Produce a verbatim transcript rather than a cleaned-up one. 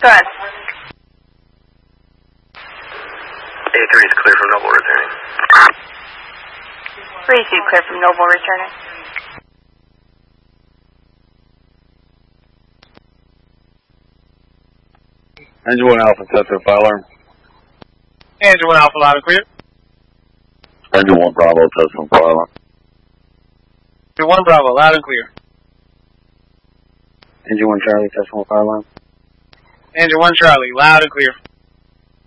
Go ahead. A three is clear from Noble returning. three two clear from Noble returning. Engine one Alpha, set to fire alarm. Engine one Alpha, loud and clear. Engine one Bravo, test on fire alarm. Engine one Bravo, loud and clear. Engine one Charlie, test on fire alarm. Engine one Charlie, loud and clear.